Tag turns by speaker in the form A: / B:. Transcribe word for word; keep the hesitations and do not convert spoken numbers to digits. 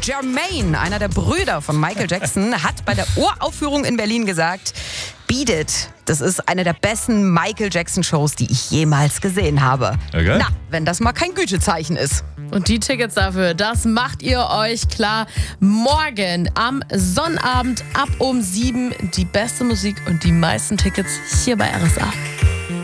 A: Jermaine, einer der Brüder von Michael Jackson, hat bei der Uraufführung in Berlin gesagt, Beat It, das ist eine der besten Michael Jackson-Shows, die ich jemals gesehen habe.
B: Okay.
A: Na, wenn das mal kein Gütezeichen ist.
C: Und die Tickets dafür, das macht ihr euch klar. Morgen am Sonnabend ab um sieben die beste Musik und die meisten Tickets hier bei R S A.